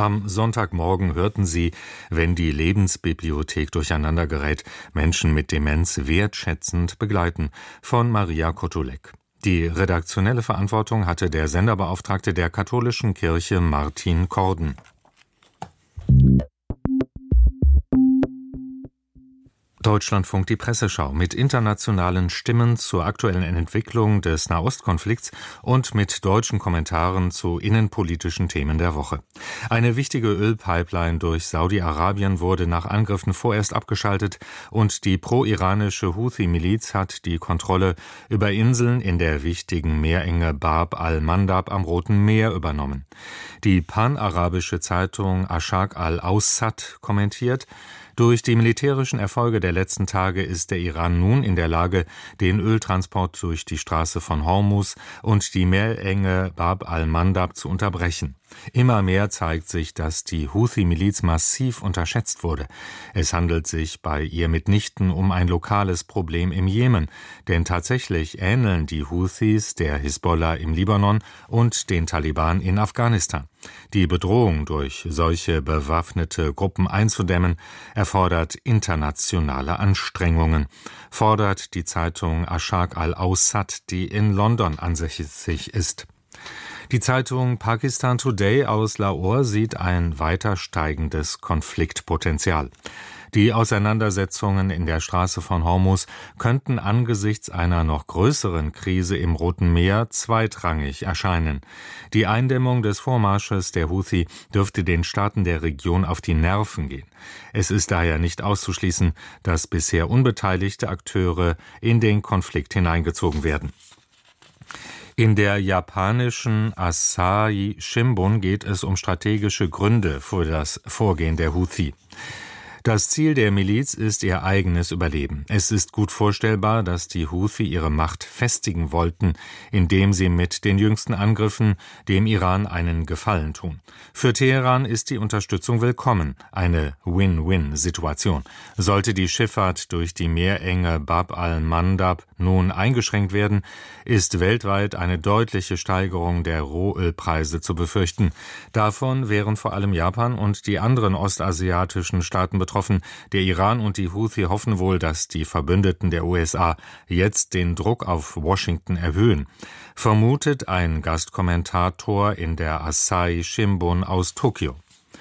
Am Sonntagmorgen hörten Sie, wenn die Lebensbibliothek durcheinander gerät, Menschen mit Demenz wertschätzend begleiten, von Maria Kotulek. Die redaktionelle Verantwortung hatte der Senderbeauftragte der katholischen Kirche Martin Korden. Deutschlandfunk die Presseschau mit internationalen Stimmen zur aktuellen Entwicklung des Nahostkonflikts und mit deutschen Kommentaren zu innenpolitischen Themen der Woche. Eine wichtige Ölpipeline durch Saudi-Arabien wurde nach Angriffen vorerst abgeschaltet und die pro-iranische Houthi-Miliz hat die Kontrolle über Inseln in der wichtigen Meerenge Bab al-Mandab am Roten Meer übernommen. Die panarabische Zeitung Ashaq al-Awsat kommentiert: Durch die militärischen Erfolge der letzten Tage ist der Iran nun in der Lage, den Öltransport durch die Straße von Hormuz und die Meerenge Bab al-Mandab zu unterbrechen. Immer mehr zeigt sich, dass die Houthi-Miliz massiv unterschätzt wurde. Es handelt sich bei ihr mitnichten um ein lokales Problem im Jemen, denn tatsächlich ähneln die Houthis der Hisbollah im Libanon und den Taliban in Afghanistan. Die Bedrohung durch solche bewaffnete Gruppen einzudämmen, erfordert internationale Anstrengungen, fordert die Zeitung Ashaq al-Awsat, die in London ansässig ist. Die Zeitung Pakistan Today aus Lahore sieht ein weiter steigendes Konfliktpotenzial. Die Auseinandersetzungen in der Straße von Hormuz könnten angesichts einer noch größeren Krise im Roten Meer zweitrangig erscheinen. Die Eindämmung des Vormarsches der Houthi dürfte den Staaten der Region auf die Nerven gehen. Es ist daher nicht auszuschließen, dass bisher unbeteiligte Akteure in den Konflikt hineingezogen werden. In der japanischen Asahi Shimbun geht es um strategische Gründe für das Vorgehen der Houthi. Das Ziel der Miliz ist ihr eigenes Überleben. Es ist gut vorstellbar, dass die Houthi ihre Macht festigen wollten, indem sie mit den jüngsten Angriffen dem Iran einen Gefallen tun. Für Teheran ist die Unterstützung willkommen, eine Win-Win-Situation. Sollte die Schifffahrt durch die Meerenge Bab al-Mandab nun eingeschränkt werden, ist weltweit eine deutliche Steigerung der Rohölpreise zu befürchten. Davon wären vor allem Japan und die anderen ostasiatischen Staaten betroffen. Der Iran und die Houthi hoffen wohl, dass die Verbündeten der USA jetzt den Druck auf Washington erhöhen, vermutet ein Gastkommentator in der Asahi Shimbun aus Tokio.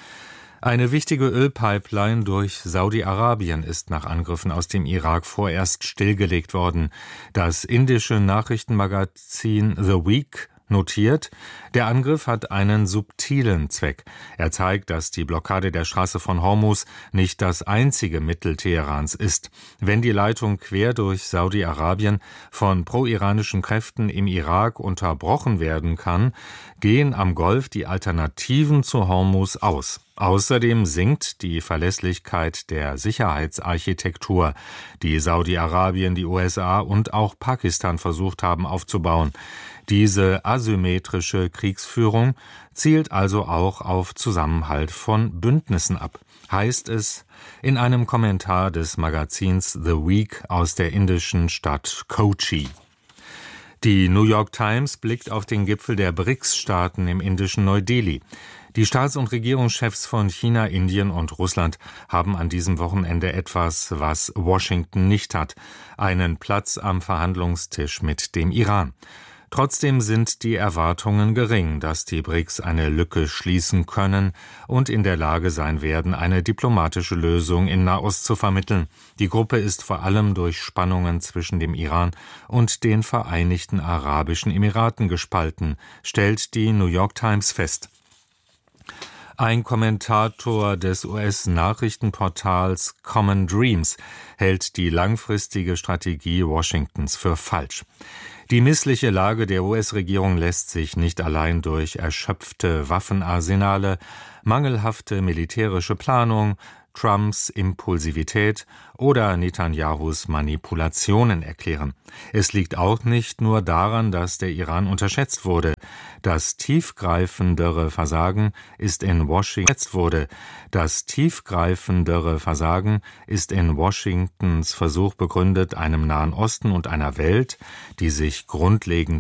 Eine wichtige Ölpipeline durch Saudi-Arabien ist nach Angriffen aus dem Irak vorerst stillgelegt worden. Das indische Nachrichtenmagazin The Week notiert, der Angriff hat einen subtilen Zweck. Er zeigt, dass die Blockade der Straße von Hormuz nicht das einzige Mittel Teherans ist. Wenn die Leitung quer durch Saudi-Arabien von pro-iranischen Kräften im Irak unterbrochen werden kann, gehen am Golf die Alternativen zu Hormuz aus. Außerdem sinkt die Verlässlichkeit der Sicherheitsarchitektur, die Saudi-Arabien, die USA und auch Pakistan versucht haben aufzubauen. Diese asymmetrische Kriegsführung zielt also auch auf Zusammenhalt von Bündnissen ab, heißt es in einem Kommentar des Magazins The Week aus der indischen Stadt Kochi. Die New York Times blickt auf den Gipfel der BRICS-Staaten im indischen Neu-Delhi. Die Staats- und Regierungschefs von China, Indien und Russland haben an diesem Wochenende etwas, was Washington nicht hat: einen Platz am Verhandlungstisch mit dem Iran. Trotzdem sind die Erwartungen gering, dass die BRICS eine Lücke schließen können und in der Lage sein werden, eine diplomatische Lösung in Nahost zu vermitteln. Die Gruppe ist vor allem durch Spannungen zwischen dem Iran und den Vereinigten Arabischen Emiraten gespalten, stellt die New York Times fest. Ein Kommentator des US-Nachrichtenportals Common Dreams hält die langfristige Strategie Washingtons für falsch. Die missliche Lage der US-Regierung lässt sich nicht allein durch erschöpfte Waffenarsenale, mangelhafte militärische Planung, Trumps Impulsivität oder Netanyahus Manipulationen erklären. Es liegt auch nicht nur daran, dass der Iran unterschätzt wurde. Das tiefgreifendere Versagen ist in Washingtons Versuch begründet, einem Nahen Osten und einer Welt, die sich grundlegend